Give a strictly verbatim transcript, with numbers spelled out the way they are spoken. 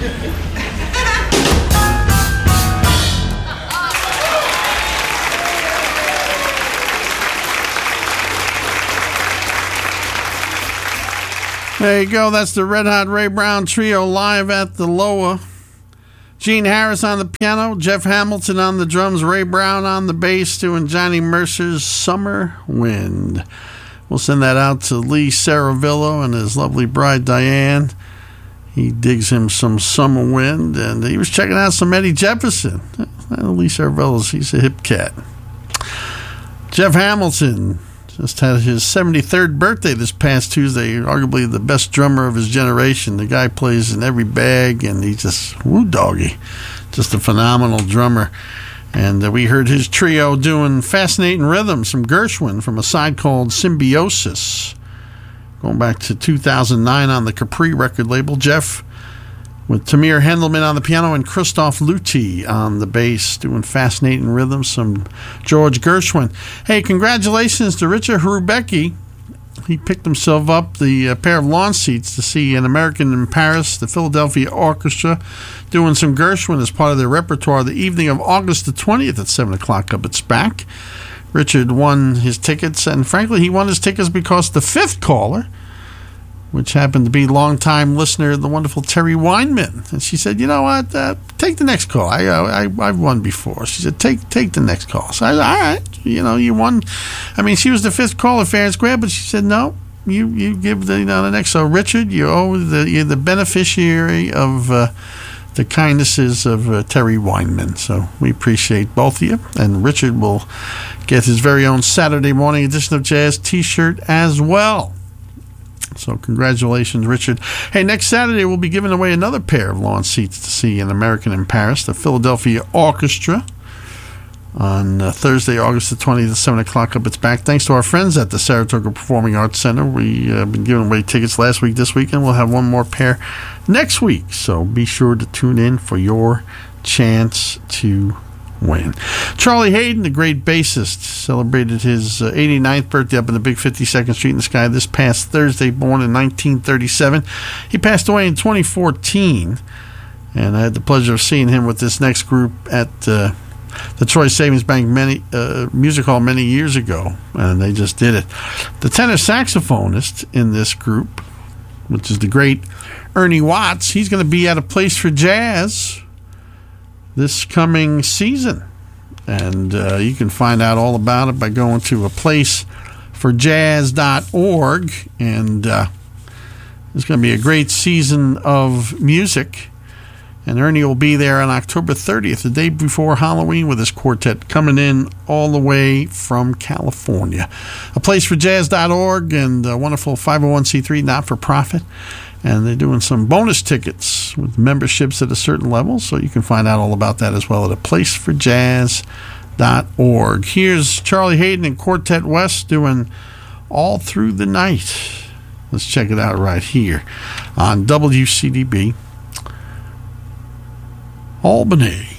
There you go. That's the Red Hot Ray Brown Trio live at the Loa. Gene Harris on the piano, Jeff Hamilton on the drums, Ray Brown on the bass, doing Johnny Mercer's Summer Wind. We'll send that out to Lee Saravillo and his lovely bride Diane. He digs him some Summer Wind, and he was checking out some Eddie Jefferson. Lee Saravillo's, he's a hip cat. Jeff Hamilton just had his seventy-third birthday this past Tuesday. Arguably the best drummer of his generation. The guy plays in every bag, and he's just woo doggy. Just a phenomenal drummer. And uh, we heard his trio doing Fascinating Rhythms from Gershwin from a side called Symbiosis. Going back to two thousand nine on the Capri record label. Jeff with Tamir Hendelman on the piano and Christoph Lutti on the bass, doing Fascinating Rhythms from George Gershwin. Hey, congratulations to Richard Hrubecki. He picked himself up the uh, pair of lawn seats to see An American in Paris, the Philadelphia Orchestra, doing some Gershwin as part of their repertoire the evening of August the twentieth at seven o'clock up at SPAC. Richard won his tickets, and frankly, he won his tickets because the fifth caller, which happened to be longtime listener, the wonderful Terry Weinman. And she said, you know what, uh, take the next call. I, I, I've won before. She said, take take the next call. So I said, all right, you know, you won. I mean, she was the fifth caller, fair and square, but she said, no, you, you give the, you know, the next. So, Richard, you owe the, you're the beneficiary of uh, the kindnesses of uh, Terry Weinman. So we appreciate both of you. And Richard will get his very own Saturday morning edition of Jazz t-shirt as well. So congratulations, Richard. Hey, next Saturday we'll be giving away another pair of lawn seats to see An American in Paris, the Philadelphia Orchestra, on uh, Thursday, August the twentieth at seven o'clock up its back. Thanks to our friends at the Saratoga Performing Arts Center. We've uh, been giving away tickets last week, this week, and we'll have one more pair next week. So be sure to tune in for your chance to win. Charlie Hayden, the great bassist, celebrated his uh, eighty-ninth birthday up in the big fifty-second Street in the Sky this past Thursday, born in nineteen thirty-seven. He passed away in twenty fourteen, and I had the pleasure of seeing him with this next group at uh, the Troy Savings Bank many, uh, Music Hall many years ago, and they just did it. The tenor saxophonist in this group, which is the great Ernie Watts, he's going to be at a Place for Jazz this coming season, and uh, you can find out all about it by going to a place for jazz dot org, and uh, it's going to be a great season of music, and Ernie will be there on October thirtieth, the day before Halloween, with his quartet coming in all the way from California. a place for jazz dot org, and a wonderful five oh one c three not-for-profit. And they're doing some bonus tickets with memberships at a certain level, so you can find out all about that as well at a place for jazz dot org. Here's Charlie Hayden and Quartet West doing All Through the Night. Let's check it out right here on W C D B Albany.